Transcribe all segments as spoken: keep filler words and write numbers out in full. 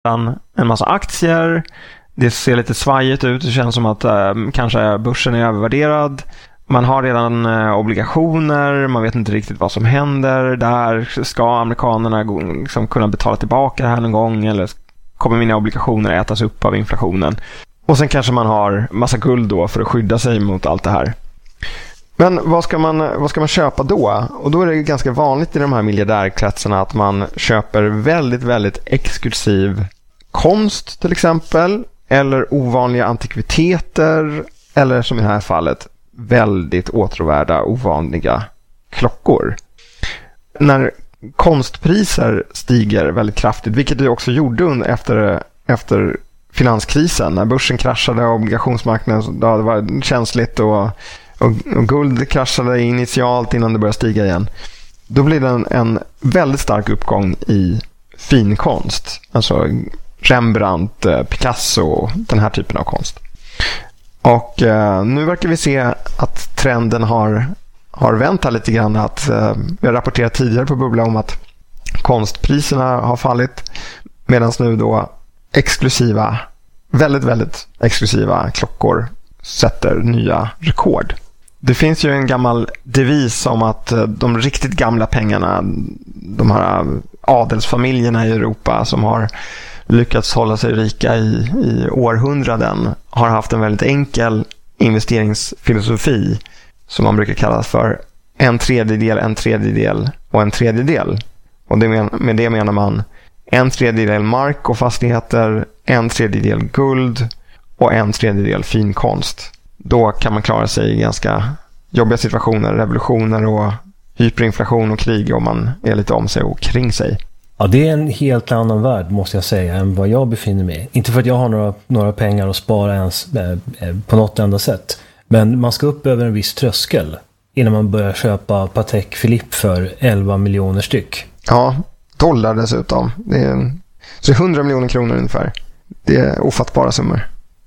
en massa aktier. Det ser lite svajigt ut. Det känns som att eh, kanske börsen är övervärderad. Man har redan eh, obligationer. Man vet inte riktigt vad som händer. Där ska amerikanerna liksom kunna betala tillbaka det här någon gång, eller kommer mina obligationer ätas upp av inflationen? Och sen kanske man har massa guld då för att skydda sig mot allt det här. Men vad ska man, vad ska man köpa då? Och då är det ganska vanligt i de här miljardärkretsarna att man köper väldigt, väldigt exklusiv konst till exempel, eller ovanliga antikviteter, eller som i det här fallet väldigt åtråvärda, ovanliga klockor. När konstpriser stiger väldigt kraftigt, vilket det också gjorde efter, efter finanskrisen, när börsen kraschade och obligationsmarknaden, då det var känsligt och, och, och guld kraschade initialt innan det började stiga igen, då blir det en, en väldigt stark uppgång i finkonst, alltså Rembrandt, Picasso, den här typen av konst. Och eh, nu verkar vi se att trenden har, har vänt här lite grann. Att, eh, vi har rapporterat tidigare på Bubbla om att konstpriserna har fallit, medan nu då exklusiva, väldigt, väldigt exklusiva klockor sätter nya rekord. Det finns ju en gammal devis om att de riktigt gamla pengarna, de här adelsfamiljerna i Europa som har lyckats hålla sig rika i, i århundraden, har haft en väldigt enkel investeringsfilosofi som man brukar kalla för en tredjedel, en tredjedel och en tredjedel. Och det men, med det menar man en tredjedel mark och fastigheter, en tredjedel guld och en tredjedel finkonst. Då kan man klara sig i ganska jobbiga situationer, revolutioner och hyperinflation och krig om man är lite om sig och kring sig. Ja, det är en helt annan värld måste jag säga än vad jag befinner mig i. Inte för att jag har några, några pengar att spara ens eh, på något enda sätt. Men man ska upp över en viss tröskel innan man börjar köpa Patek Philippe för elva miljoner styck. Ja, dollar dessutom. Det är, så hundra miljoner kronor ungefär. Det är ofattbara summor.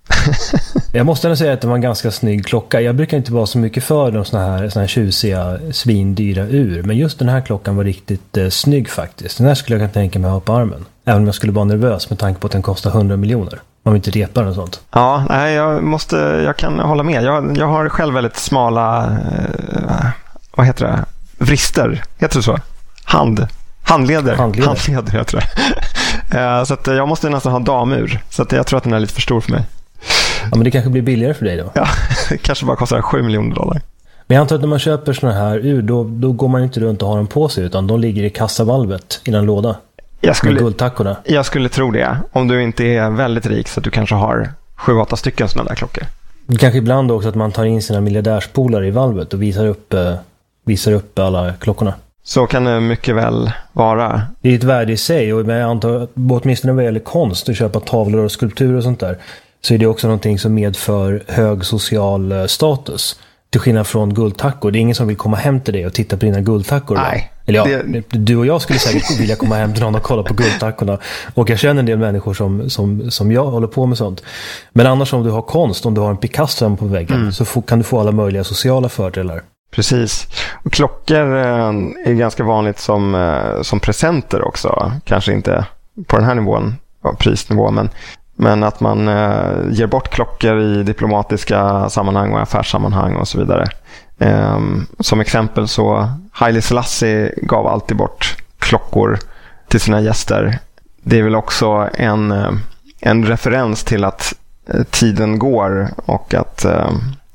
Jag måste ändå säga att det var en ganska snygg klocka. Jag brukar inte vara så mycket för de såna här, såna här tjusiga, svindyra ur. Men just den här klockan var riktigt eh, snygg faktiskt. Den här skulle jag kunna tänka mig att ha på armen. Även om jag skulle vara nervös med tanke på att den kostar hundra miljoner. Man vill inte repa den och sånt. Ja, nej, jag måste, jag kan hålla med. Jag, jag har själv väldigt smala, eh, vad heter det? Vrister, heter det så? Hand, handleder. Handleder, handleder heter det. eh, så att jag måste nästan ha damur. Så att jag tror att den är lite för stor för mig. Ja, men det kanske blir billigare för dig då. Ja, det kanske bara kostar sju miljoner dollar. Men jag antar att när man köper såna här ur, då, då går man inte runt och har dem på sig, utan de ligger i kassavalvet i en låda. Jag skulle, med guldtackorna. Jag skulle tro det. Om du inte är väldigt rik så att du kanske har sju åtta stycken sådana där klockor. Kanske ibland också att man tar in sina miljardärspolare i valvet och visar upp, eh, visar upp alla klockorna. Så kan det mycket väl vara. Det är ett värde i sig, och jag antar, åtminstone vad gäller konst, att köpa tavlor och skulpturer och sånt där, så är det också någonting som medför hög social status. Till skillnad från guldtackor. Det är ingen som vill komma hem till dig och titta på dina guldtackor. Nej. Eller ja, det... du och jag skulle säkert vilja komma hem till någon och kolla på guldtackorna. Och jag känner en del människor som, som, som jag håller på med sånt. Men annars om du har konst, om du har en Picasso på väggen, mm. så få, kan du få alla möjliga sociala fördelar. Precis. Och klockor eh, är ganska vanligt som, eh, som presenter också. Kanske inte på den här nivån, ja, prisnivå, men Men att man eh, ger bort klockor i diplomatiska sammanhang och affärssammanhang och så vidare. Eh, som exempel så Haile Selassie gav alltid bort klockor till sina gäster. Det är väl också en, en referens till att eh, tiden går och att eh,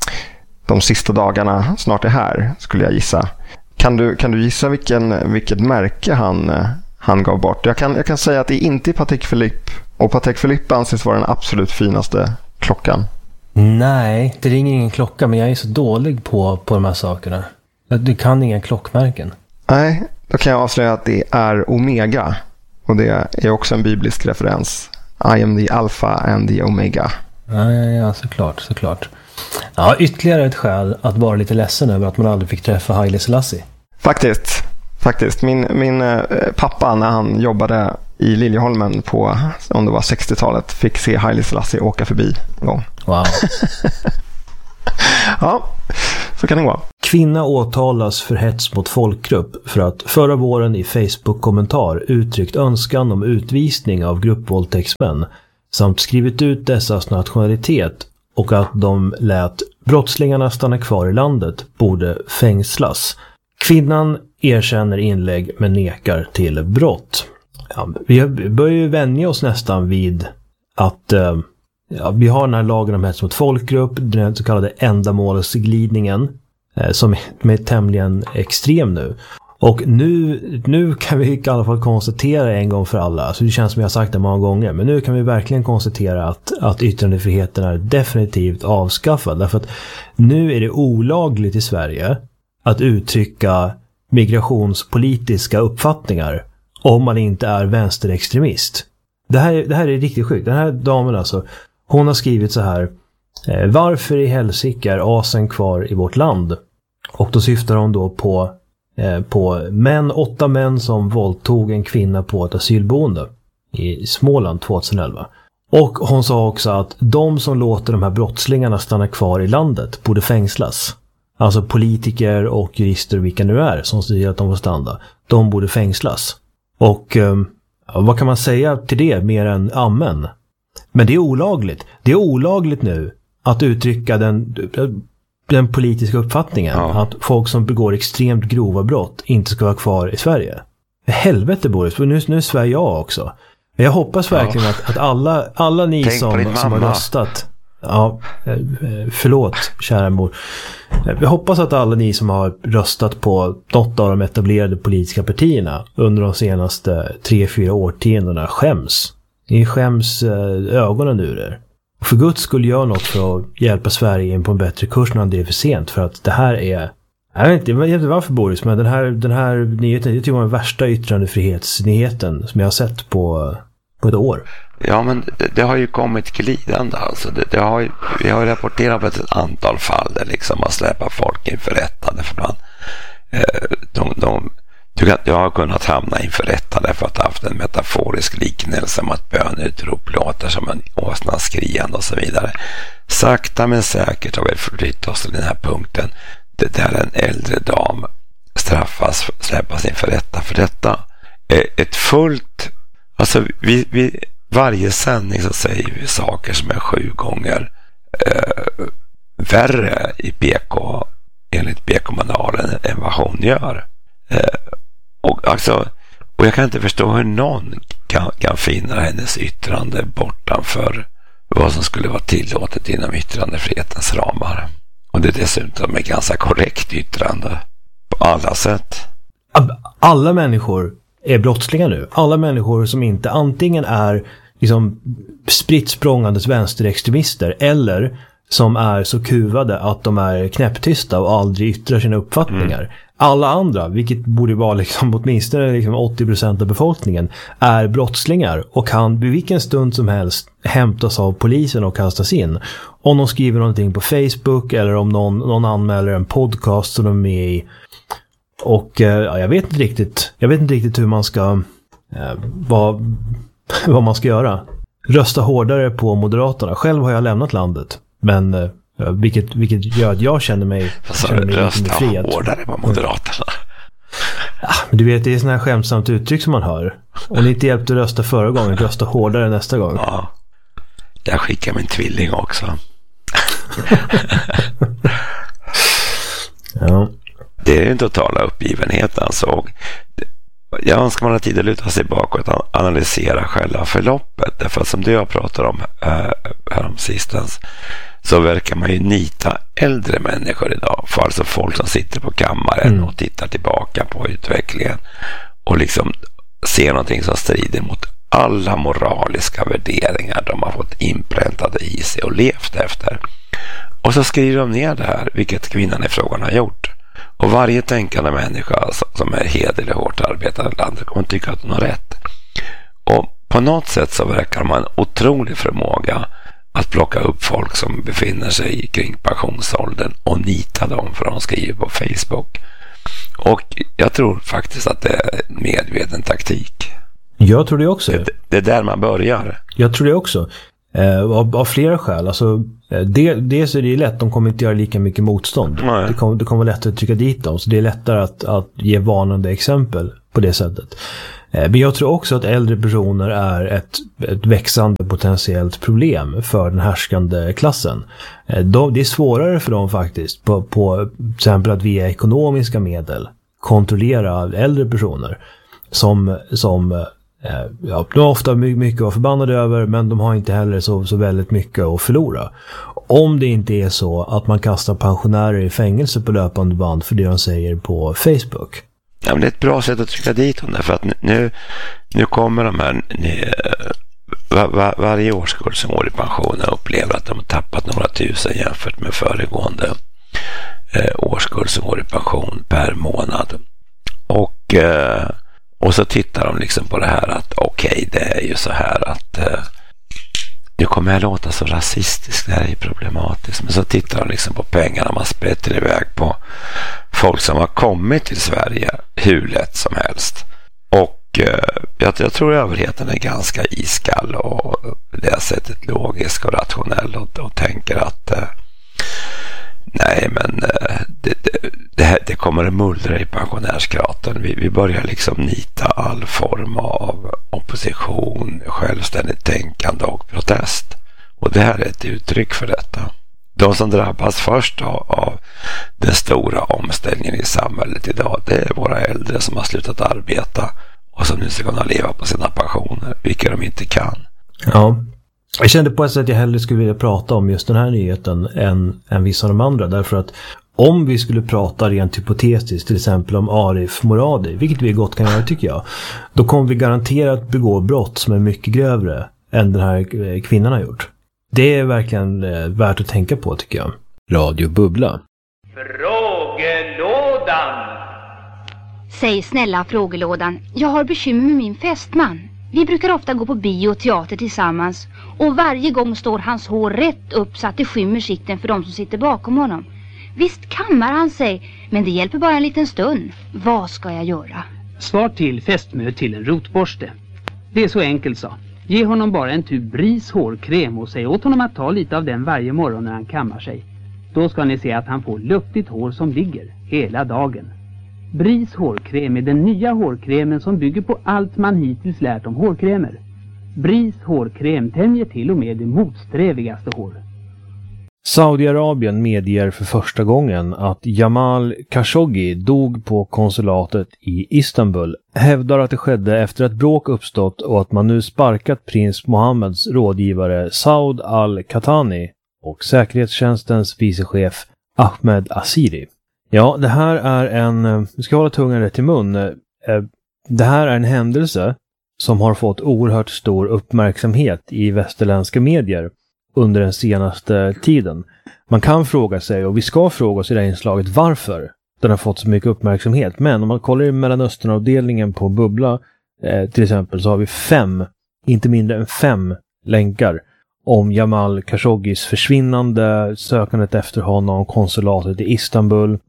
de sista dagarna snart är här, skulle jag gissa. Kan du, kan du gissa vilken, vilket märke han, han gav bort? Jag kan, jag kan säga att det är inte Patek Philippe. Och Patek Philippe anses vara den absolut finaste klockan. Nej, det ringer ingen klocka, men jag är så dålig på, på de här sakerna. Du kan inga klockmärken. Nej, då kan jag avslöja att det är Omega. Och det är också en biblisk referens. I am the Alpha and the Omega. Ja, ja, ja, såklart, såklart. Ja, ytterligare ett skäl att vara lite ledsen över att man aldrig fick träffa Haile Selassie. Faktiskt, faktiskt. Min, min eh, pappa, när han jobbade i Liljeholmen på, om det var sextiotalet, fick se Haile Selassie åka förbi en gång. Wow. Ja, Så kan det gå. Kvinna åtalas för hets mot folkgrupp för att förra våren i Facebook-kommentar uttryckt önskan om utvisning av gruppvåldtäktsmän samt skrivit ut dessas nationalitet och att de lät brottslingarna stanna kvar i landet borde fängslas. Kvinnan erkänner inlägg men nekar till brott. Ja, vi börjar ju vänja oss nästan vid att eh, ja, vi har den här lagen om hets mot folkgrupp, den så kallade ändamålsglidningen eh, som är tämligen extrem nu. Och nu, nu kan vi i alla fall konstatera en gång för alla, alltså det känns som jag har sagt det många gånger, men nu kan vi verkligen konstatera att, att yttrandefriheten är definitivt avskaffad. Därför att nu är det olagligt i Sverige att uttrycka migrationspolitiska uppfattningar om man inte är vänsterextremist. Det här, det här är riktigt sjukt. Den här damen alltså, hon har skrivit så här: eh, varför i helsike är asen kvar i vårt land? Och då syftar hon då på eh, på män, åtta män som våldtog en kvinna på ett asylboende i Småland tjugoelva. Och hon sa också att de som låter de här brottslingarna stanna kvar i landet borde fängslas. Alltså politiker och jurister, vilka nu är, som säger att de får stanna, de borde fängslas. Och eh, vad kan man säga till det mer än amen? Men det är olagligt. Det är olagligt nu att uttrycka den, den politiska uppfattningen ja. Att folk som begår extremt grova brott inte ska vara kvar i Sverige. Helvete Boris, nu, nu är Sverige jag också. Jag hoppas verkligen ja. att, att alla, alla ni som, som har röstat... Ja, förlåt kära mor. Jag hoppas att alla ni som har röstat på något av de etablerade politiska partierna under de senaste tre, fyra årtiondena skäms. Ni skäms ögonen ur er. Och för Guds skull gör något för att hjälpa Sverige in på en bättre kurs när det är för sent. För att det här är... Jag vet inte, jag vet inte varför Boris, men den här, den här nyheten, det var den värsta yttrandefrihetsnyheten som jag har sett på, på ett år. Ja, men det, det har ju kommit glidande alltså. Det, det har ju, vi har ju rapporterat på ett antal fall där liksom man släpar folk inför rätta därför man eh, de, de, du, kan, du har kunnat hamna inför rätta därför att du haft en metaforisk liknelse om att bönutrop låter som en åsna skriande och så vidare. Sakta men säkert har vi förflyttat oss till den här punkten. Det där en äldre dam straffas, släppas inför rätta för detta. Eh, ett fullt, alltså vi, vi varje sändning så säger vi saker som är sju gånger eh, värre i B K enligt B K-manualen än vad hon gör. Eh, och, alltså, och jag kan inte förstå hur någon kan, kan finna hennes yttrande bortanför vad som skulle vara tillåtet inom yttrandefrihetens ramar. Och det är dessutom ett ganska korrekt yttrande på alla sätt. Alla människor är brottslingar nu. Alla människor som inte antingen är liksom spritt språngandes vänsterextremister eller som är så kuvade att de är knäpptysta och aldrig yttrar sina uppfattningar. Mm. Alla andra, vilket borde vara liksom åtminstone liksom åttio procent av befolkningen, är brottslingar och kan vid vilken stund som helst hämtas av polisen och kastas in. Om de skriver någonting på Facebook eller om någon, någon anmäler en podcast som de är med i. Och eh, ja, jag vet inte riktigt jag vet inte riktigt hur man ska eh, vad, vad man ska göra. Rösta hårdare på Moderaterna. Själv har jag lämnat landet. Men eh, vilket, vilket gör att jag känner mig, alltså, känner mig rösta hårdare på Moderaterna. Ja, men du vet, det är sådana här skämtsamt uttryck som man hör. Och ni inte hjälpte att rösta förra gången, rösta hårdare nästa gång. Ja, jag skickar min tvilling också. Ja. Det är en totala uppgivenhet alltså. Jag önskar man har tid att luta sig bakåt och analysera själva förloppet. Därför att som det jag pratar om äh, härom sistens så verkar man ju nita äldre människor idag. För alltså folk som sitter på kammaren mm. och tittar tillbaka på utvecklingen och liksom ser någonting som strider mot alla moraliska värderingar de har fått inpräntade i sig och levt efter. Och så skriver de ner det här, vilket kvinnan i frågan har gjort. Och varje tänkande människa som är hederlig och hårt arbetande landet kommer tycka att hon har rätt. Och på något sätt så verkar man en otrolig förmåga att plocka upp folk som befinner sig kring pensionsåldern och nita dem för de skriver på Facebook. Och jag tror faktiskt att det är en medveten taktik. Jag tror det också. Det, det är där man börjar. Jag tror det också. Eh, av, av flera skäl. Alltså, det, dels är det lätt, de kommer inte göra lika mycket motstånd. Nej. Det kommer, det kommer vara lättare att trycka dit dem. Så det är lättare att, att ge varnande exempel på det sättet. Eh, men jag tror också att äldre personer är ett, ett växande potentiellt problem för den härskande klassen. Eh, de, det är svårare för dem faktiskt på, på till exempel att via ekonomiska medel kontrollera äldre personer som, som ja, de har ofta mycket att vara förbannade över, men de har inte heller så, så väldigt mycket att förlora. Om det inte är så att man kastar pensionärer i fängelse på löpande band för det de säger på Facebook. Ja, men det är ett bra sätt att trycka dit dem där, för att nu, nu kommer de här ni, var, var, varje årskull som går i pension upplever att de har tappat några tusen jämfört med föregående eh, årskull som går i pension per månad. Och eh, Och så tittar de liksom på det här att okej, okay, det är ju så här att eh, nu kommer jag låta så rasistiskt, det här är ju problematiskt, men så tittar de liksom på pengarna man sprätter iväg på folk som har kommit till Sverige hur lätt som helst. Och eh, jag, jag tror överheten är ganska iskall och på det sättet logisk och rationell och, och tänker att eh, nej, men det, det, det, här, det kommer att mullra i pensionärskraten. Vi, vi börjar liksom nita all form av opposition, självständigt tänkande och protest. Och det här är ett uttryck för detta. De som drabbas först av, av den stora omställningen i samhället idag, det är våra äldre som har slutat arbeta och som nu ska kunna leva på sina pensioner, vilket de inte kan. Ja. Jag kände på ett sätt att jag hellre skulle vilja prata om just den här nyheten än, än vissa av de andra. Därför att om vi skulle prata rent hypotetiskt till exempel om Arif Moradi, vilket vi gott kan göra tycker jag, då kommer vi garanterat begå brott som är mycket grövre än den här kvinnan har gjort. Det är verkligen värt att tänka på tycker jag. Radio Bubbla. Frågelådan. Säg snälla frågelådan, jag har bekymmer med min fästman. Vi brukar ofta gå på bio och teater tillsammans och varje gång står hans hår rätt upp så att det skymmer sikten för de som sitter bakom honom. Visst kammar han sig, men det hjälper bara en liten stund. Vad ska jag göra? Svar till fästmö till en rotborste. Det är så enkelt så. Ge honom bara en tub Bris hårkräm och säg åt honom att ta lite av den varje morgon när han kammar sig. Då ska ni se att han får luftigt hår som ligger hela dagen. Bris hårkräm är den nya hårkrämen som bygger på allt man hittills lärt om hårkrämer. Bris hårkräm tämjer till och med det motsträvigaste hår. Saudiarabien medger för första gången att Jamal Khashoggi dog på konsulatet i Istanbul. Hävdar att det skedde efter att bråk uppstått och att man nu sparkat prins Mohammeds rådgivare Saud al-Qahtani och säkerhetstjänstens vicechef Ahmed Asiri. Ja, det här är en, vi ska hålla tungan rätt i mun, det här är en händelse som har fått oerhört stor uppmärksamhet i västerländska medier under den senaste tiden. Man kan fråga sig, och vi ska fråga oss i det här inslaget, varför den har fått så mycket uppmärksamhet. Men om man kollar i Mellanösternavdelningen på Bubbla eh, till exempel, så har vi fem, inte mindre än fem länkar om Jamal Khashoggis försvinnande, sökandet efter honom, konsulatet i Istanbul.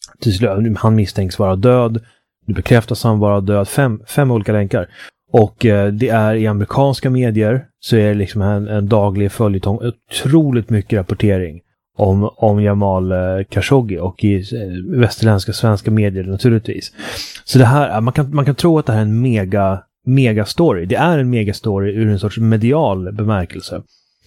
Han misstänks vara död. Nu bekräftas han vara död. Fem, fem olika länkar. Och eh, det är i amerikanska medier så är det liksom en, en daglig följetong. Otroligt mycket rapportering om, om Jamal eh, Khashoggi och i eh, västerländska svenska medier naturligtvis. Så det här, man kan, man kan tro att det här är en mega, mega story. Det är en mega story ur en sorts medial bemärkelse.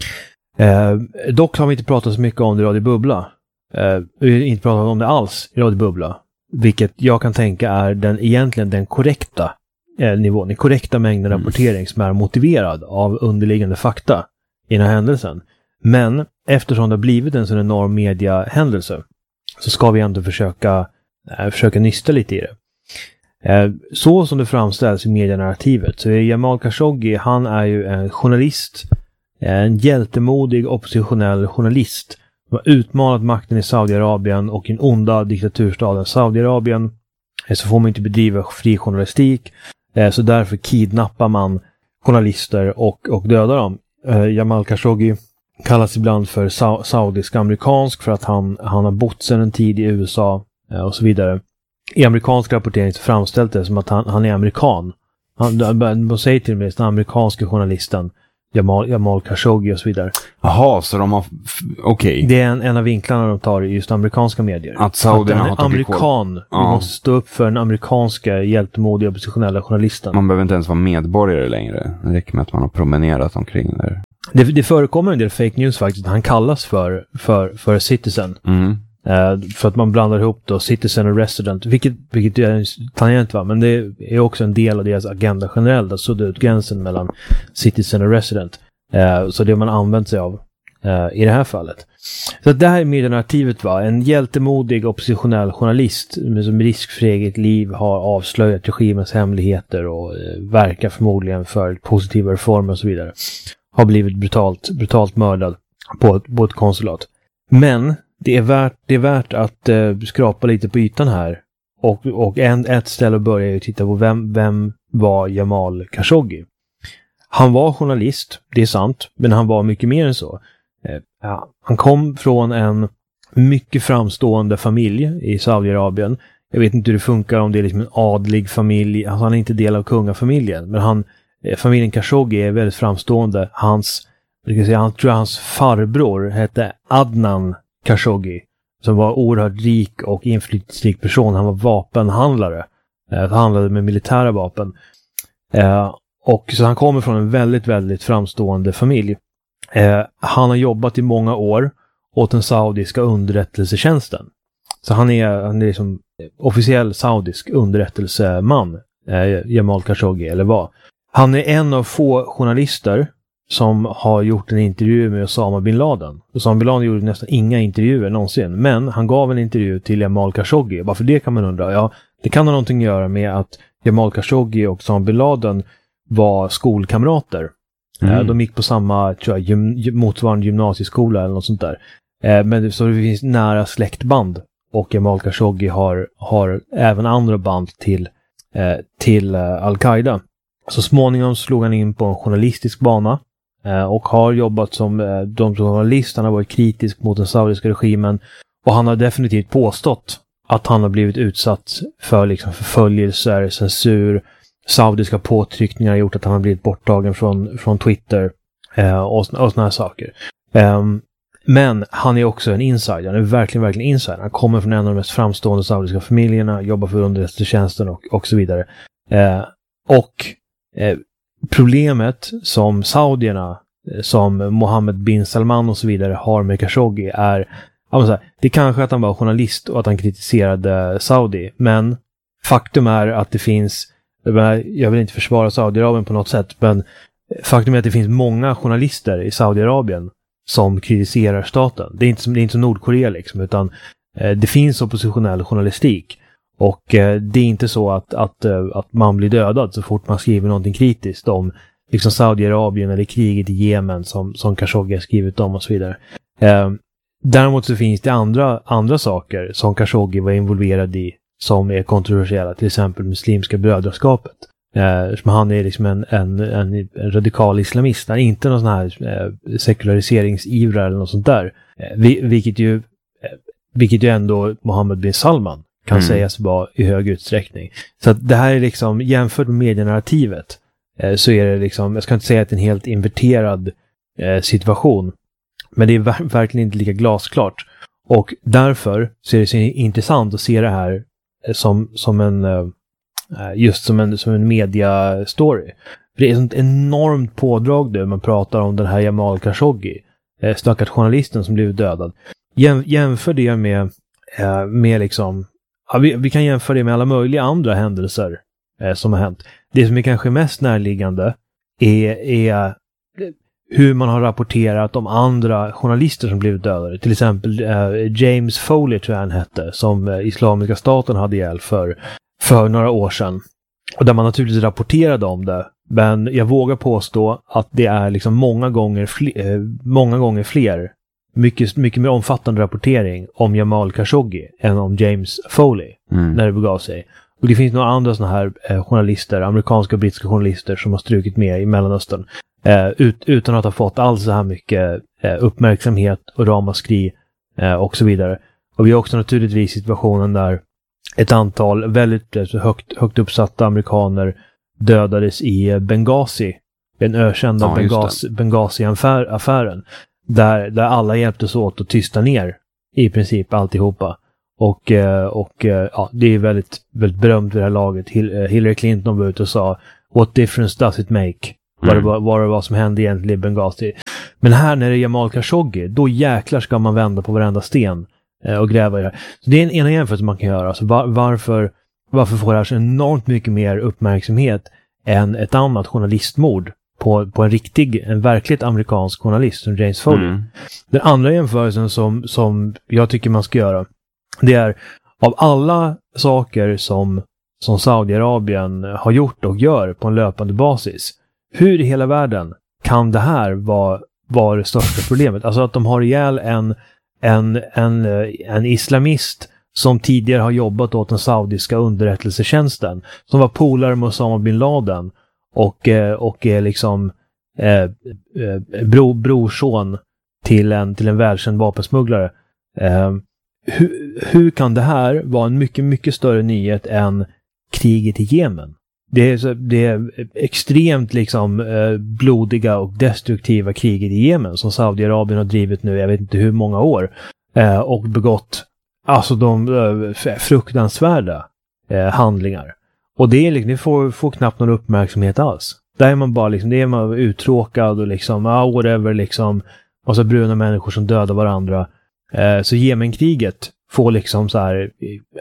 Eh, dock har vi inte pratat så mycket om det i Radio Bubbla. Eh, vi har inte pratat om det alls i Radio Bubbla. Vilket jag kan tänka är den, egentligen den korrekta eh, nivån. Den korrekta mängden mm. rapportering som är motiverad av underliggande fakta i den här händelsen. Men eftersom det har blivit en sån enorm mediahändelse så ska vi ändå försöka, eh, försöka nysta lite i det. Eh, så som det framställs i medienarrativet så är Jamal Khashoggi, han är ju en journalist, en hjältemodig oppositionell journalist som har utmanat makten i Saudiarabien och i den onda diktaturstaden Saudiarabien. Eh, så får man inte bedriva fri journalistik, eh, så därför kidnappar man journalister och, och dödar dem. Eh, Jamal Khashoggi kallas ibland för sa- saudisk-amerikansk för att han, han har bott sedan en tid i U S A eh, och så vidare. I amerikansk rapportering så framställs det som att han, han är amerikan. Han, de säger till och med den amerikanska journalisten Jamal, Jamal Khashoggi och så vidare. Jaha, så de har... Okej. Okay. Det är en, en av vinklarna de tar i just amerikanska medier. Att saudierna har tagit amerikan. Vi ja. måste stå upp för den amerikanska hjältemodiga oppositionella journalisten. Man behöver inte ens vara medborgare längre. Det räcker med att man har promenerat omkring där. Det, det förekommer en del fake news faktiskt. Han kallas för, för, för citizen. Mm. Uh, för att man blandar ihop då citizen och resident. Vilket, vilket är en tangent, va? Men det är också en del av deras agenda generellt. Att sudda ut gränsen mellan citizen och resident. Uh, så det man använt sig av uh, i det här fallet. Så att det här medienarrativet var en hjältemodig oppositionell journalist med som risk för eget liv har avslöjat regimens hemligheter och uh, verkar förmodligen för positiva reformer och så vidare. Har blivit brutalt, brutalt mördad på ett, på ett konsulat. Men det är värt, det är värt att uh, skrapa lite på ytan här. Och, och en, ett ställe att börja är att titta på vem, vem var Jamal Khashoggi. Han var journalist, det är sant, men han var mycket mer än så. Uh, ja, han kom från en mycket framstående familj i Saudiarabien. Jag vet inte hur det funkar, om det är liksom en adlig familj. Alltså, han är inte del av kungafamiljen, men han, eh, familjen Khashoggi är väldigt framstående. Hans, jag ska säga, han tror hans farbror hette Adnan Khashoggi, som var oerhört rik och inflytelserik person. Han var vapenhandlare. Eh, han handlade med militära vapen. Eh, och så han kommer från en väldigt, väldigt framstående familj. Eh, han har jobbat i många år åt den saudiska underrättelsetjänsten. Så han är, han är liksom officiell saudisk underrättelseman, eh, Jamal Khashoggi, eller vad. Han är en av få journalister som har gjort en intervju med Osama bin Laden. Osama bin Laden gjorde nästan inga intervjuer någonsin, men han gav en intervju till Jamal Khashoggi. Varför det kan man undra? Ja, det kan ha någonting att göra med att Jamal Khashoggi och Osama bin Laden var skolkamrater. Mm. De gick på samma, tror jag, gym, motsvarande gymnasieskola eller något sånt där. Men så det finns nära släktband. Och Jamal Khashoggi har, har även andra band till, till Al-Qaida. Så småningom slog han in på en journalistisk bana. Och har jobbat som de journalist. Han har varit kritisk mot den saudiska regimen. Och han har definitivt påstått att han har blivit utsatt för liksom förföljelser, censur. Saudiska påtryckningar har gjort att han har blivit borttagen från, från Twitter eh, och, och såna här saker. Um, men han är också en insider. Han är verkligen, verkligen insider. Han kommer från en av de mest framstående saudiska familjerna, jobbar för underrättelsetjänsten och, och så vidare. Uh, och uh, problemet som saudierna, som Mohammed bin Salman och så vidare har med Khashoggi är, jag säga, det är kanske att han var journalist och att han kritiserade Saudi, men faktum är att det finns, jag vill inte försvara Saudiarabien på något sätt, men faktum är att det finns många journalister i Saudiarabien som kritiserar staten. Det är inte som, det är inte som Nordkorea liksom, utan eh, det finns oppositionell journalistik. Och eh, det är inte så att, att, eh, att man blir dödad så fort man skriver någonting kritiskt om liksom Saudiarabien eller kriget i Jemen som, som Khashoggi har skrivit om och så vidare. Eh, däremot så finns det andra, andra saker som Khashoggi var involverad i som är kontroversiella, till exempel muslimska brödraskapet. Eh, som han är liksom en, en, en radikal islamist. Han är inte någon sån här eh, sekulariseringsivrare eller något sånt där. Eh, vi, vilket ju eh, vilket ju ändå Mohammed bin Salman kan mm. sägas vara i hög utsträckning. Så att det här är liksom, jämfört med medienarrativet eh, så är det liksom, jag ska inte säga att det är en helt inverterad eh, situation. Men det är ver- verkligen inte lika glasklart. Och därför så är det så intressant att se det här som, som en just som en, som en media-story. För det är ett sånt enormt pådrag där man pratar om den här Jamal Khashoggi, stackars journalisten som blev dödad. Jäm, jämför det med, med liksom, ja, vi, vi kan jämföra det med alla möjliga andra händelser eh, som har hänt. Det som är kanske mest närliggande är, är hur man har rapporterat om andra journalister som blivit dödade. Till exempel eh, James Foley tror jag han hette, som eh, Islamiska staten hade ihjäl för, för några år sedan. Och där man naturligtvis rapporterade om det. Men jag vågar påstå att det är liksom många gånger fler, eh, många gånger fler, mycket, mycket mer omfattande rapportering om Jamal Khashoggi än om James Foley mm. när det begav sig. Och det finns några andra såna här eh, journalister, amerikanska och brittiska journalister som har strukit med i Mellanöstern. Eh, ut, utan att ha fått alls så här mycket eh, uppmärksamhet och ramaskri eh, och så vidare. Och vi har också naturligtvis situationen där ett antal väldigt eh, högt, högt uppsatta amerikaner dödades i Benghazi den ökända Ja, Bengas, Benghazi-affären. Där, där alla hjälptes åt att tysta ner i princip alltihopa. Och, och ja, det är väldigt, väldigt berömt vid det här laget. Hillary Clinton var ute och sa "What difference does it make?" Mm. Vad, det var, vad det var som hände egentligen i Benghazi. Men här när det är Jamal Khashoggi, då jäklar ska man vända på varenda sten och gräva i det här. Så det är en ena jämförelse man kan göra. Alltså var, varför, varför får det här så enormt mycket mer uppmärksamhet än ett annat journalistmord på, på en riktig, en verkligt amerikansk journalist som James Foley. Mm. Den andra jämförelsen som, som jag tycker man ska göra, det är av alla saker som, som Saudiarabien har gjort och gör på en löpande basis, hur i hela världen kan det här vara, vara det största problemet? Alltså att de har ihjäl en, en, en, en islamist som tidigare har jobbat åt den saudiska underrättelsetjänsten, som var polare med Osama bin Laden och, och är liksom eh, bro, brorson till en, till en välkänd vapensmugglare. Eh, hur, hur kan det här vara en mycket, mycket större nyhet än kriget i Jemen? Det är, så, det är extremt liksom eh, blodiga och destruktiva kriget i Jemen som Saudiarabien har drivit nu, jag vet inte hur många år, eh, och begått alltså de eh, fruktansvärda eh, handlingar. Och det, är, liksom, det får, får knappt någon uppmärksamhet alls. Där är man bara liksom, det är man uttråkad och liksom, ah, whatever, liksom, och så bruna människor som dödar varandra. Eh, så Jemenkriget får liksom så här,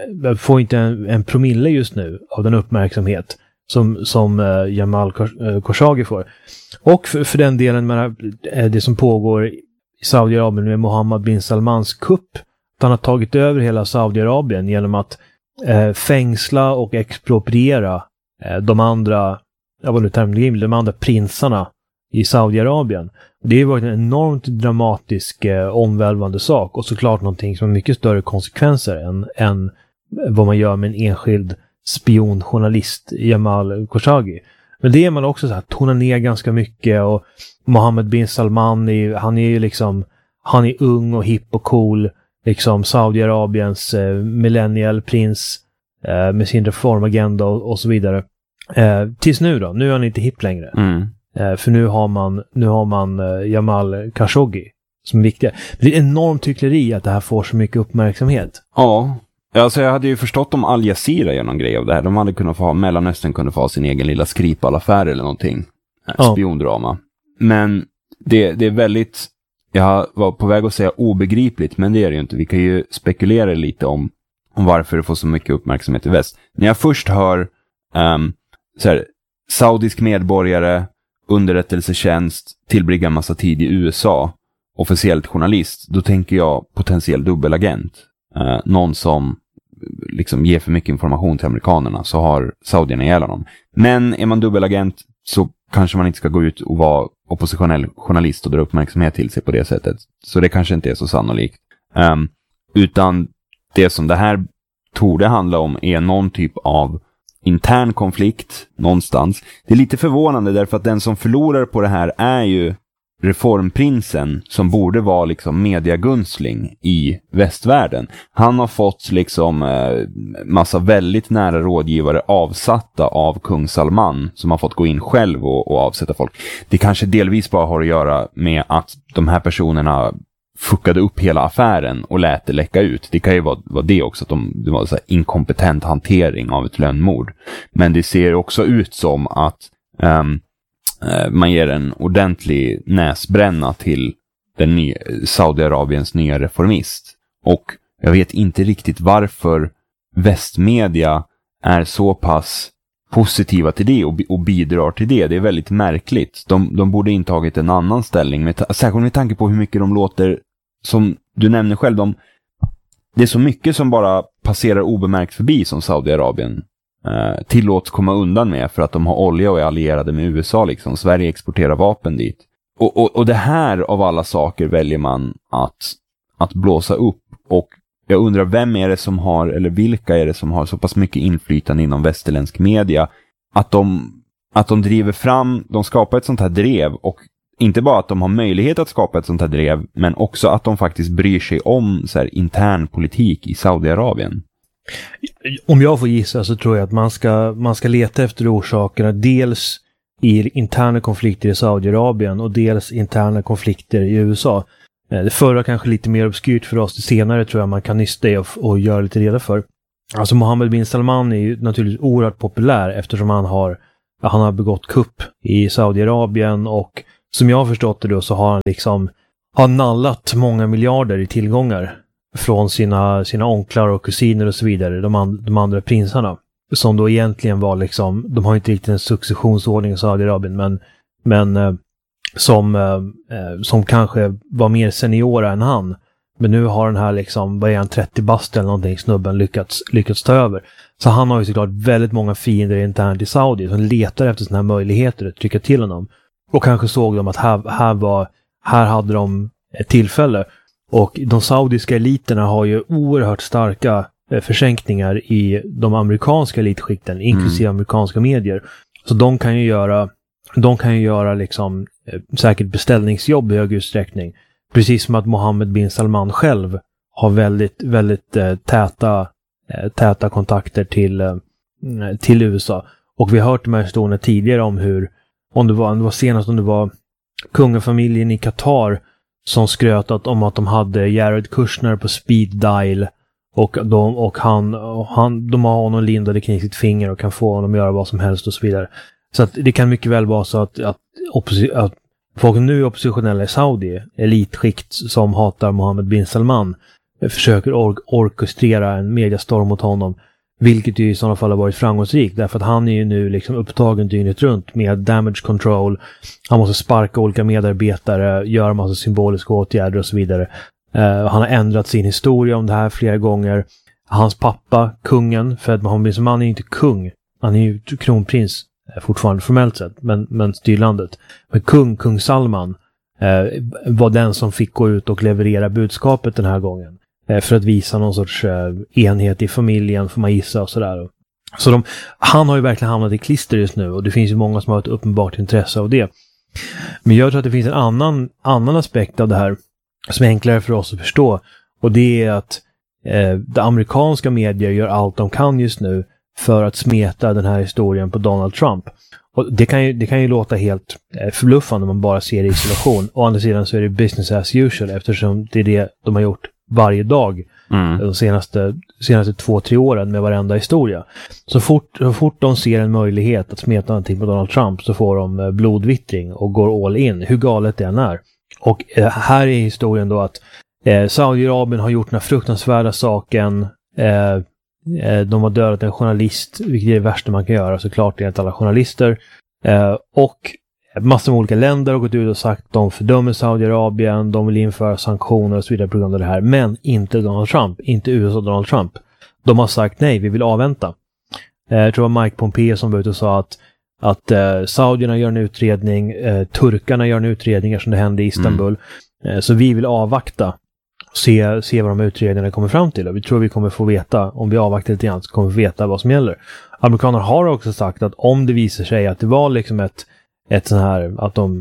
får inte en, en promille just nu av den uppmärksamhet som, som uh, Jamal Khashoggi får. Och för, för den delen med det som pågår i Saudiarabien med Mohammed bin Salmans kupp, att han har tagit över hela Saudiarabien genom att uh, fängsla och expropriera uh, de andra, jag var nu termen, de andra prinsarna i Saudiarabien. Det har varit en enormt dramatisk uh, omvälvande sak, och såklart någonting som har mycket större konsekvenser än, än vad man gör med en enskild spionjournalist, Jamal Khashoggi. Men det är man också så här, tonar ner ganska mycket, och Mohammed bin Salman är, han är ju liksom, han är ung och hipp och cool, liksom Saudiarabiens eh, millennial prins eh, med sin reformagenda och, och så vidare. Eh, tills nu då, nu är han inte hipp längre. Mm. Eh, för nu har man, nu har man eh, Jamal Khashoggi som är viktiga. Det är enormt hyckleri att det här får så mycket uppmärksamhet. Ja. Alltså jag hade ju förstått om Al Jazeera gör någon grej av det här. De hade kunnat få ha, Mellanöstern kunde få ha sin egen lilla Skripal-affär eller någonting. Ja. Spiondrama. Men det, det är väldigt, jag var på väg att säga obegripligt, men det är det ju inte. Vi kan ju spekulera lite om, om varför det får så mycket uppmärksamhet i väst. När jag först hör um, så här, saudisk medborgare, underrättelsetjänst, tillbringar massa tid i U S A, officiellt journalist, då tänker jag potentiell dubbelagent. Uh, någon som liksom ger för mycket information till amerikanerna, så har saudierna ihjäl honom. Men är man dubbelagent så kanske man inte ska gå ut och vara oppositionell journalist och dra uppmärksamhet till sig på det sättet. Så det kanske inte är så sannolikt. Um, utan det som det här torde handla om är någon typ av intern konflikt någonstans. Det är lite förvånande därför att den som förlorar på det här är ju reformprinsen, som borde vara liksom mediagunstling i västvärlden. Han har fått liksom eh, massa väldigt nära rådgivare avsatta av kung Salman, som har fått gå in själv och, och avsätta folk. Det kanske delvis bara har att göra med att de här personerna fuckade upp hela affären och lät det läcka ut. Det kan ju vara, vara det också, att de, det var så här inkompetent hantering av ett lönnmord. Men det ser också ut som att um, man ger en ordentlig näsbränna till den nya, Saudiarabiens nya reformist. Och jag vet inte riktigt varför västmedia är så pass positiva till det och, och bidrar till det. Det är väldigt märkligt. De, de borde inte tagit en annan ställning, med, särskilt med tanke på hur mycket de låter, som du nämner själv, de, det är så mycket som bara passerar obemärkt förbi som Saudiarabien eh, tillåts komma undan med, för att de har olja och är allierade med U S A liksom. Sverige exporterar vapen dit. Och, och, och det här av alla saker väljer man att, att blåsa upp. Och jag undrar, vem är det som har, eller vilka är det som har så pass mycket inflytande inom västerländsk media att de, att de driver fram, de skapar ett sånt här drev, och inte bara att de har möjlighet att skapa ett sånt här drev, men också att de faktiskt bryr sig om så här intern politik i Saudiarabien. Om jag får gissa så tror jag att man ska, man ska leta efter orsakerna. Dels i interna konflikter i Saudiarabien och dels interna konflikter i U S A. Det förra kanske lite mer obskyrt för oss, det senare tror jag man kan nysta i och, och göra lite reda för. Alltså Mohammed bin Salman är ju naturligtvis oerhört populär eftersom han har, han har begått kupp i Saudiarabien och som jag har förstått det då så har han liksom har nallat många miljarder i tillgångar från sina, sina onklar och kusiner och så vidare, de, and, de andra prinsarna. Som då egentligen var liksom, de har inte riktigt en successionsordning i Saudiarabien men, men eh, som, eh, som kanske var mer seniora än han. Men nu har den här liksom, vad är han, trettio bast eller någonting, snubben lyckats, lyckats ta över. Så han har ju såklart väldigt många fiender internt i Saudi som letar efter såna här möjligheter att trycka till honom. Och kanske såg de att här, här, var, här hade de ett tillfälle. Och de saudiska eliterna har ju oerhört starka eh, försänkningar i de amerikanska elitskikten, inklusive mm. amerikanska medier. Så de kan ju göra, de kan ju göra liksom, eh, säkert beställningsjobb i hög utsträckning. Precis som att Mohammed bin Salman själv har väldigt, väldigt eh, täta, eh, täta kontakter till, eh, till U S A. Och vi har hört de här historierna tidigare om hur, om det var, om det var senast om det var kungafamiljen i Qatar som skröt om att de hade Jared Kushner på speed dial och, de, och, han, och han, de har honom lindade kring sitt finger och kan få honom göra vad som helst och så vidare. Så att det kan mycket väl vara så att, att, opposi- att folk nu är oppositionella i Saudi, elitskikt som hatar Mohammed bin Salman, försöker or- orkestrera en mediastorm mot honom, vilket ju i sådana fall har varit framgångsrikt därför att han är ju nu liksom upptagen dygnet runt med damage control. Han måste sparka olika medarbetare, göra massa symboliska åtgärder och så vidare. Uh, han har ändrat sin historia om det här flera gånger. Hans pappa, kungen, för att Mohammed bin Salman är ju inte kung, han är ju kronprins fortfarande formellt sett, men, men styrlandet. Men kung, kung Salman eh, var den som fick gå ut och leverera budskapet den här gången. Eh, för att visa någon sorts eh, enhet i familjen, får man gissa och sådär. Så de, han har ju verkligen hamnat i klister just nu och det finns ju många som har ett uppenbart intresse av det. Men jag tror att det finns en annan, annan aspekt av det här som är enklare för oss att förstå. Och det är att eh, de amerikanska medier gör allt de kan just nu för att smeta den här historien på Donald Trump. Och det kan ju, det kan ju låta helt eh, förbluffande om man bara ser det i isolation. Å andra sidan så är det business as usual eftersom det är det de har gjort varje dag mm. de senaste, senaste två, tre åren med varenda historia. Så fort, så fort de ser en möjlighet att smeta någonting på Donald Trump så får de eh, blodvittring och går all in, hur galet det än är. Och eh, här är historien då att eh, Saudiarabien har gjort den här fruktansvärda saken. Eh, De har dödat en journalist, vilket är det värsta man kan göra såklart enligt alla journalister. Eh, och massor med olika länder har gått ut och sagt att de fördömer Saudiarabien, de vill införa sanktioner och så vidare på grund av det här. Men inte Donald Trump, inte U S A och Donald Trump. De har sagt nej, vi vill avvänta. Eh, jag tror det var Mike Pompeo som var ute och sa att, att eh, saudierna gör en utredning, eh, turkarna gör en utredning som det hände i Istanbul. Mm. Eh, så vi vill avvakta. Se, se vad de utredningarna kommer fram till. Och vi tror vi kommer få veta, om vi avvaktar lite grann så kommer vi veta vad som gäller. Amerikaner har också sagt att om det visar sig att det var liksom ett, ett sån här, att de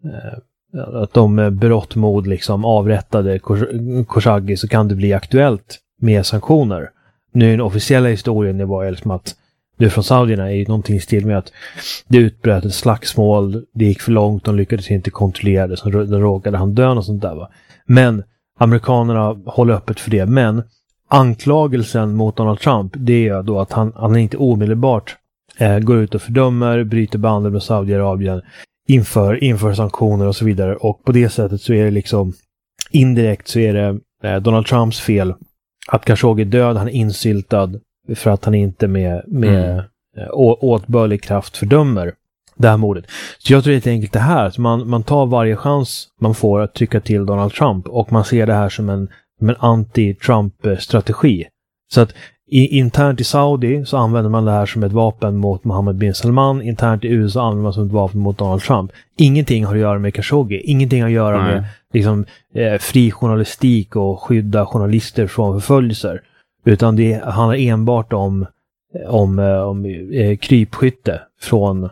eh, att de brott mod liksom avrättade Khashoggi så kan det bli aktuellt med sanktioner. Nu den officiella historien det var liksom att det från saudierna är ju någonting i stil med att det utbröt ett slagsmål, det gick för långt, de lyckades inte kontrollera det, så då råkade han dö och sånt där va. Men amerikanerna håller öppet för det. Men anklagelsen mot Donald Trump, det är då att han, han inte omedelbart eh, går ut och fördömer, bryter banden med Saudiarabien, inför, inför sanktioner och så vidare. Och på det sättet så är det liksom indirekt så är det eh, Donald Trumps fel att Khashoggi är död, han är insyltad för att han inte med, med mm. eh, åtbörlig kraft fördömer det här mordet. Så jag tror det är helt enkelt det här. Så man, man tar varje chans man får att trycka till Donald Trump och man ser det här som en, som en anti-Trump-strategi. Så att i, internt i Saudi så använder man det här som ett vapen mot Mohammed bin Salman. Internt i U S A använder man som ett vapen mot Donald Trump. Ingenting har att göra med Khashoggi. Ingenting har att göra mm. med liksom, eh, fri journalistik och skydda journalister från förföljelser. Utan det handlar enbart om, om, om eh, krypskytte från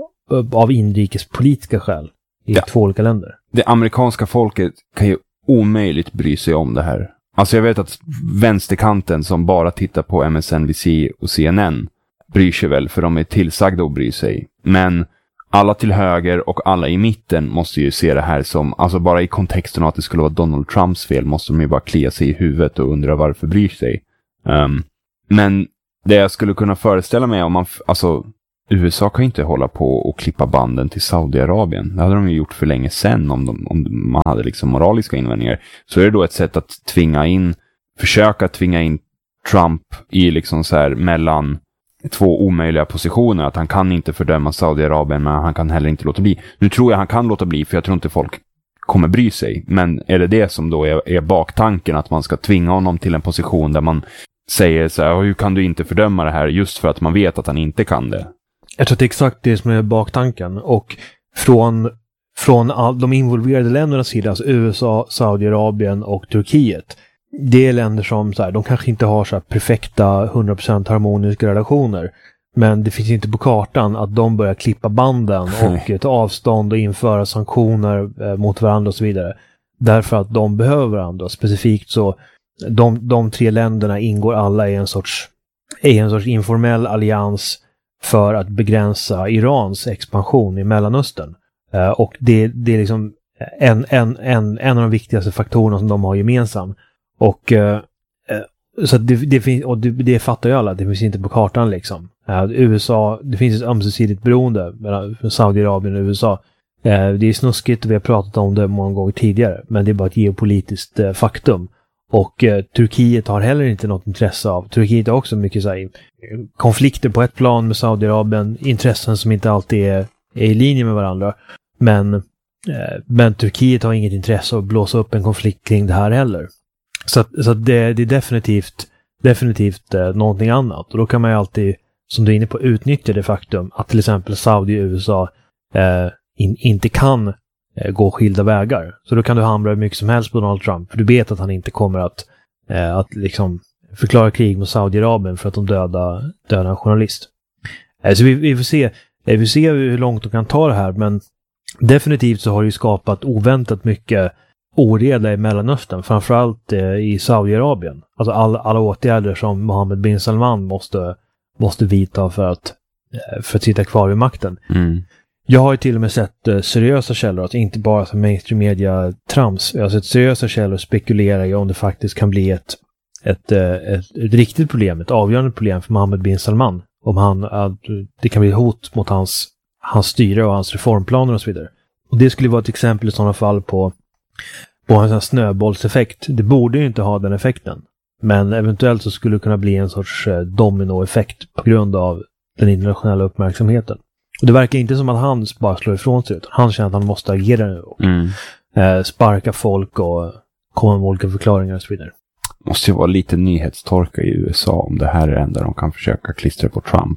av inrikespolitiska skäl i ja. två olika länder. Det amerikanska folket kan ju omöjligt bry sig om det här. Alltså jag vet att vänsterkanten som bara tittar på M S N B C och C N N bryr sig väl för de är tillsagda att bry sig. Men alla till höger och alla i mitten måste ju se det här som, alltså bara i kontexten av att det skulle vara Donald Trumps fel måste de ju bara klia sig i huvudet och undra varför bryr sig. Um, men det jag skulle kunna föreställa mig om man, f- alltså U S A kan ju inte hålla på och klippa banden till Saudiarabien. Det hade de ju gjort för länge sedan om, de, om man hade liksom moraliska invändningar. Så är det då ett sätt att tvinga in, försöka tvinga in Trump i liksom så här mellan två omöjliga positioner. Att han kan inte fördöma Saudiarabien, men han kan heller inte låta bli. Nu tror jag han kan låta bli, för jag tror inte folk kommer bry sig. Men är det det som då är, är baktanken, att man ska tvinga honom till en position där man säger så här, hur kan du inte fördöma det här, just för att man vet att han inte kan det? Jag tror att det är exakt det som är baktanken. Och från, från all, de involverade ländernas sida, alltså U S A, Saudiarabien och Turkiet, det är länder som så här, de kanske inte har så här perfekta hundra procent harmoniska relationer, men det finns inte på kartan att de börjar klippa banden och ta avstånd och införa sanktioner eh, mot varandra och så vidare. Därför att de behöver varandra. Specifikt så de, de tre länderna ingår alla i en sorts, i en sorts informell allians för att begränsa Irans expansion i Mellanöstern. Uh, och det, det är liksom en, en, en, en av de viktigaste faktorerna som de har gemensamt. Och, uh, uh, så det, det, finns, och det, det fattar ju alla, det finns inte på kartan liksom. Uh, U S A, det finns ett ömsesidigt beroende mellan Saudiarabien och U S A. Uh, det är snuskigt och vi har pratat om det många gånger tidigare, men det är bara ett geopolitiskt uh, faktum. Och eh, Turkiet har heller inte något intresse av. Turkiet har också mycket så här, konflikter på ett plan med Saudiarabien. Intressen som inte alltid är, är i linje med varandra. Men, eh, men Turkiet har inget intresse av att blåsa upp en konflikt kring det här heller. Så, att, så att det, det är definitivt, definitivt eh, någonting annat. Och då kan man ju alltid, som du är inne på, utnyttja det faktum att till exempel Saudi och U S A eh, in, inte kan gå skilda vägar. Så då kan du hamra hur mycket som helst på Donald Trump. För du vet att han inte kommer att, eh, att liksom förklara krig mot Saudiarabien för att de döda, döda en journalist. Eh, så vi, vi får se. Eh, vi får se hur långt de kan ta det här. Men definitivt så har det ju skapat oväntat mycket oreda i Mellanöstern. Framförallt eh, i Saudiarabien. Alltså all, alla åtgärder som Mohammed bin Salman måste, måste vidta för att, eh, för att sitta kvar vid makten. Mm. Jag har ju till och med sett uh, seriösa källor, att inte bara som mainstream media trams. Jag har sett seriösa källor spekulera i om det faktiskt kan bli ett, ett, uh, ett, ett riktigt problem, ett avgörande problem för Mohammed bin Salman. Om han, uh, det kan bli ett hot mot hans, hans styre och hans reformplaner och så vidare. Och det skulle vara ett exempel i sådana fall på, på en sån här snöbollseffekt. Det borde ju inte ha den effekten. Men eventuellt så skulle det kunna bli en sorts uh, dominoeffekt på grund av den internationella uppmärksamheten. Och det verkar inte som att han bara slår ifrån sig, utan han känner att han måste agera nu och mm. eh, sparka folk och komma med olika förklaringar och så vidare. Måste ju vara lite nyhetstorka i U S A om det här är det enda de kan försöka klistra på Trump.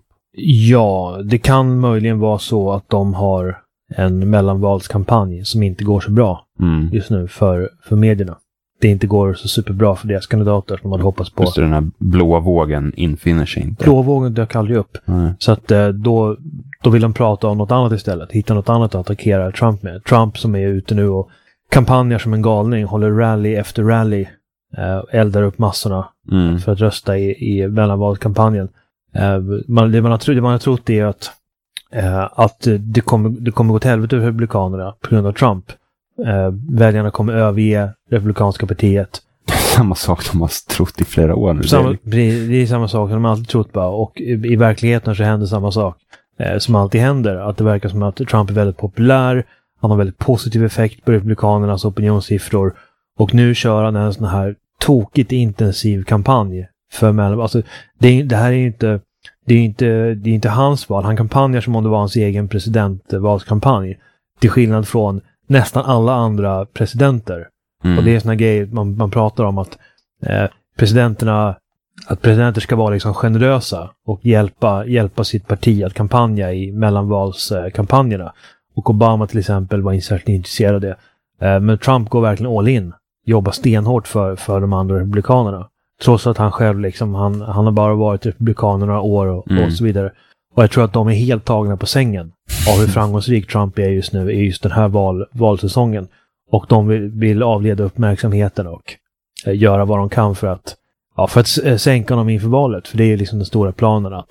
Ja, det kan möjligen vara så att de har en mellanvalskampanj som inte går så bra mm. just nu för, för medierna. Det inte går så superbra för deras kandidater som de hade hoppats på. Just det, den här blåa vågen infinner sig inte. Blåa vågen dök aldrig upp. Mm. Så att då, då vill de prata om något annat istället. Hitta något annat att attackera Trump med. Trump som är ute nu och kampanjar som en galning. Håller rally efter rally. Eh, eldar upp massorna mm. för att rösta i, i mellanvalskampanjen. Eh, man, det, man har tro, det man har trott är att, eh, att det, kommer, det kommer gå till helvete för Republikanerna på grund av Trump. Eh, väljarna kommer överge Republikanska partiet. Samma sak de har trott i flera år nu. Samma, det, är, det är samma sak som de alltid trott bara. Och i, i verkligheten så händer samma sak eh, som alltid händer. Att det verkar som att Trump är väldigt populär. Han har väldigt positiv effekt på Republikanernas opinionssiffror. Och nu kör han en sån här tokigt intensiv kampanj för mellan. Alltså, det, det här är ju inte, det är inte, det är inte hans val. Han kampanjar som om det var hans egen presidentvalskampanj. Till skillnad från nästan alla andra presidenter. Mm. Och det är såna grejer man, man pratar om att eh, presidenterna att presidenter ska vara liksom generösa och hjälpa, hjälpa sitt parti att kampanja i mellanvalskampanjerna. Eh, och Obama till exempel var inte särskilt intresserad av det. Eh, men Trump går verkligen all in. Jobbar stenhårt för, för de andra republikanerna. Trots att han själv liksom, han, han har bara varit republikaner några år och, mm. och så vidare. Och jag tror att de är helt tagna på sängen av hur framgångsrik Trump är just nu i just den här val, valsäsongen. Och de vill, vill avleda uppmärksamheten och eh, göra vad de kan för att, ja, för att sänka honom inför valet. För det är ju liksom den stora planen att,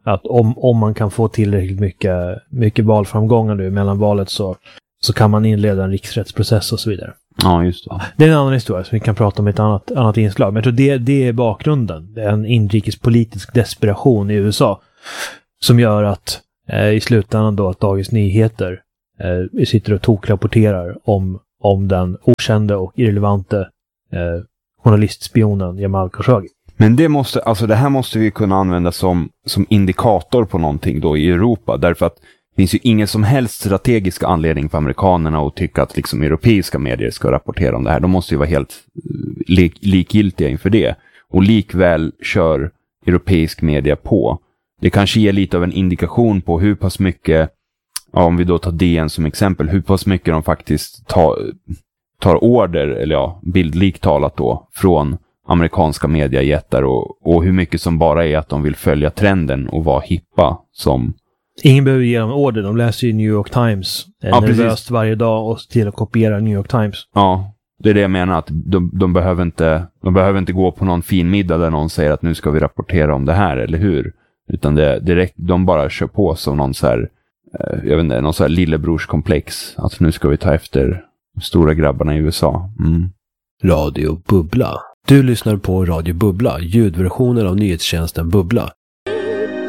Att om, om man kan få tillräckligt mycket, mycket valframgångar nu mellan valet så, så kan man inleda en riksrättsprocess och så vidare. Ja, just det. Det är en annan historia som vi kan prata om i ett annat, annat inslag. Men jag tror det, det är bakgrunden. Det är en inrikespolitisk desperation i U S A som gör att eh, i slutändan då att Dagens Nyheter eh, sitter och tokrapporterar om, om den okände och irrelevante eh, journalistspionen Jamal Khashoggi. Men det måste, alltså det här måste vi kunna använda som, som indikator på någonting då i Europa. Därför att det finns ju ingen som helst strategisk anledning för amerikanerna att tycka att liksom europeiska medier ska rapportera om det här. De måste ju vara helt lik, likgiltiga inför det. Och likväl kör europeisk media på. Det kanske ger lite av en indikation på hur pass mycket, ja, om vi då tar D N som exempel, hur pass mycket de faktiskt tar, tar order, eller ja, bildligt talat då, från amerikanska mediajättar och, och hur mycket som bara är att de vill följa trenden och vara hippa som... Ingen behöver ge dem order, de läser ju New York Times ja, nervöst varje dag och till att kopiera New York Times. Ja, det är det jag menar, att de, de, behöver inte, de behöver inte gå på någon fin middag där någon säger att nu ska vi rapportera om det här, eller hur? Utan det direkt, de bara kör på som någon så här, jag vet inte, någon så här lillebrorskomplex, att nu ska vi ta efter stora grabbarna i U S A. Mm. Radio Bubbla. Du lyssnar på Radio Bubbla, ljudversionen av nyhetstjänsten Bubbla.